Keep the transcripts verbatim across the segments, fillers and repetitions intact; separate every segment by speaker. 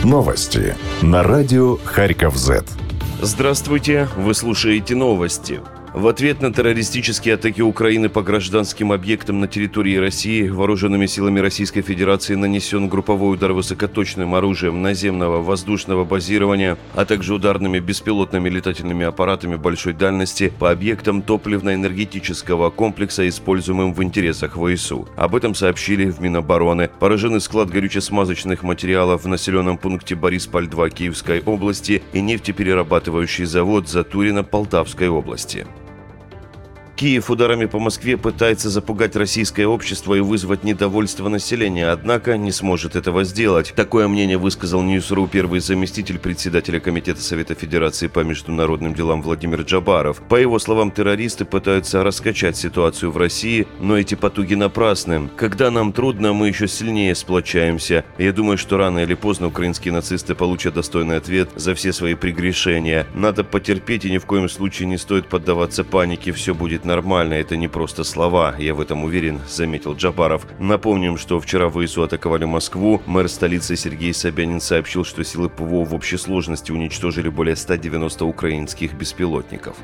Speaker 1: Новости на радио Харьков-Зет.
Speaker 2: Здравствуйте, вы слушаете новости. В ответ на террористические атаки Украины по гражданским объектам на территории России вооруженными силами Российской Федерации нанесен групповой удар высокоточным оружием наземного воздушного базирования, а также ударными беспилотными летательными аппаратами большой дальности по объектам топливно-энергетического комплекса, используемым в интересах ВСУ. Об этом сообщили в Минобороны. Поражены склад горюче-смазочных материалов в населенном пункте Борисполь-два Киевской области и нефтеперерабатывающий завод Затурина Полтавской области. Киев ударами по Москве пытается запугать российское общество и вызвать недовольство населения, однако не сможет этого сделать. Такое мнение высказал Ньюс.ру первый заместитель председателя Комитета Совета Федерации по международным делам Владимир Джабаров. По его словам, террористы пытаются раскачать ситуацию в России, но эти потуги напрасны. Когда нам трудно, мы еще сильнее сплочаемся. Я думаю, что рано или поздно украинские нацисты получат достойный ответ за все свои прегрешения. Надо потерпеть, и ни в коем случае не стоит поддаваться панике, все будет нормально, это не просто слова, я в этом уверен, заметил Джабаров. Напомним, что вчера ВСУ атаковали Москву. Мэр столицы Сергей Собянин сообщил, что силы ПВО в общей сложности уничтожили более ста девяноста украинских беспилотников.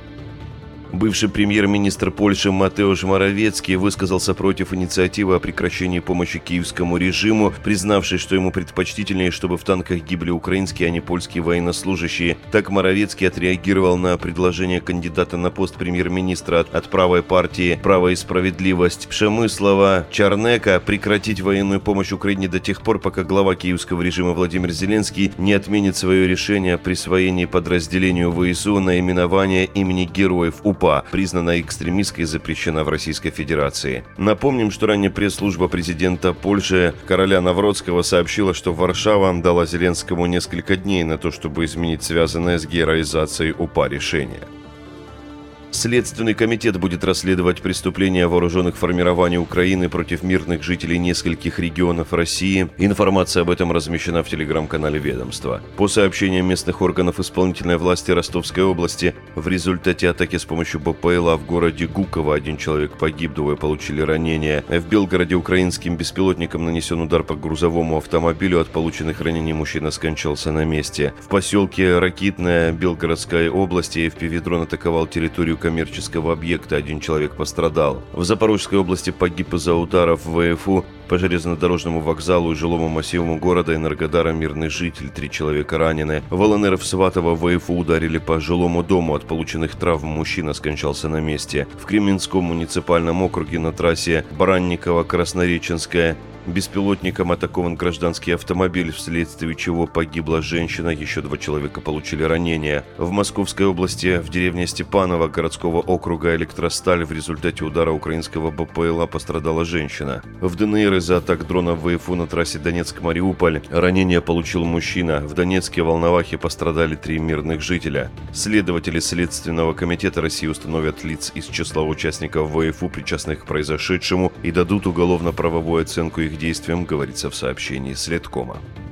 Speaker 2: Бывший премьер-министр Польши Матеуш Моровецкий высказался против инициативы о прекращении помощи киевскому режиму, признавший, что ему предпочтительнее, чтобы в танках гибли украинские, а не польские военнослужащие. Так Моровецкий отреагировал на предложение кандидата на пост премьер-министра от, от правой партии «Право и справедливость» Пшемыслова Чарнека прекратить военную помощь Украине до тех пор, пока глава киевского режима Владимир Зеленский не отменит свое решение о присвоении подразделению ВСУ наименования имени героев УПА, признана экстремистской и запрещена в Российской Федерации. Напомним, что ранее пресс-служба президента Польши Кароля Навроцкого сообщила, что Варшава дала Зеленскому несколько дней на то, чтобы изменить связанное с героизацией УПА решение. Следственный комитет будет расследовать преступления вооруженных формирований Украины против мирных жителей нескольких регионов России. Информация об этом размещена в телеграм-канале ведомства. По сообщениям местных органов исполнительной власти Ростовской области, в результате атаки с помощью БПЛА в городе Гуково один человек погиб, двое получили ранения. В Белгороде украинским беспилотником нанесен удар по грузовому автомобилю. От полученных ранений мужчина скончался на месте. В поселке Ракитное Белгородской области эф пи ви-дрон атаковал территорию коммерческого объекта, один человек пострадал. В Запорожской области погиб из-за ударов ВСУ по железнодорожному вокзалу и жилому массиву города Энергодара мирный житель, три человека ранены. В ЛНР в Сватово ВСУ ударили по жилому дому, от полученных травм мужчина скончался на месте. В Кременском муниципальном округе на трассе Баранниково-Краснореченская беспилотником атакован гражданский автомобиль, вследствие чего погибла женщина, еще два человека получили ранения. В Московской области в деревне Степаново городского округа Электросталь в результате удара украинского БПЛА пострадала женщина. В ДНР из-за атак дронов ВСУ на трассе Донецк-Мариуполь ранение получил мужчина. В Донецке Волновахе пострадали три мирных жителя. Следователи Следственного комитета России установят лиц из числа участников ВСУ, причастных к произошедшему, и дадут уголовно-правовую оценку их действиям, говорится в сообщении Следкома.